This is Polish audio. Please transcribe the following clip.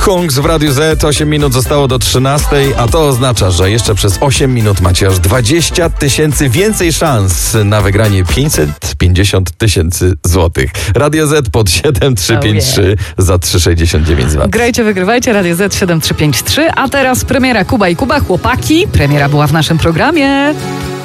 Kungs w Radiu Z. 8 minut zostało do 13, a to oznacza, że jeszcze przez 8 minut macie aż 20 000 więcej szans na wygranie 550 000 złotych. Radio Z pod 7353 za 3,69 zł. Grajcie, wygrywajcie. Radio Z 7353. A teraz premiera Kuba i Kuba. Chłopaki. Premiera była w naszym programie.